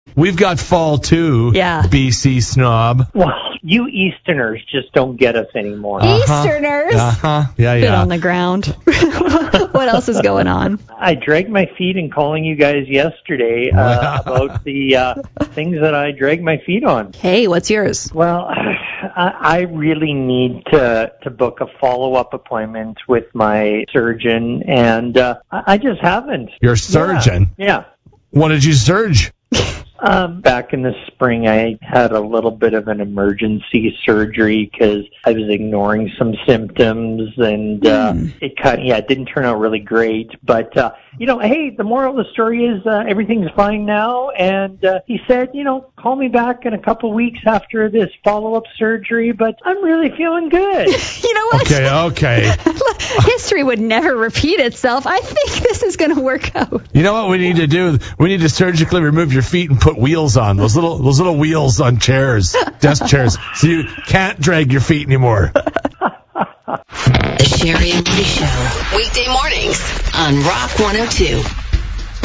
We've got fall too. Yeah. BC snob. Well, you Easterners just don't get us anymore. Easterners. Yeah. Bit on the ground. What else is going on? I dragged my feet in calling you guys yesterday about the things that I dragged my feet on. Hey, what's yours? Well, I really need to book a follow-up appointment with my surgeon, and I just haven't. Your surgeon? Yeah. What did you surge? Back in the spring, I had a little bit of an emergency surgery because I was ignoring some symptoms, and it didn't turn out really great. But hey, the moral of the story is everything's fine now. And he said, call me back in a couple weeks after this follow-up surgery. But I'm really feeling good. You know what? Okay. History would never repeat itself. I think this is going to work out. You know what we need to do? We need to surgically remove your feet and put wheels on those little wheels on chairs, desk chairs, so you can't drag your feet anymore. The Sherry and Woody Show, weekday mornings on Rock 102.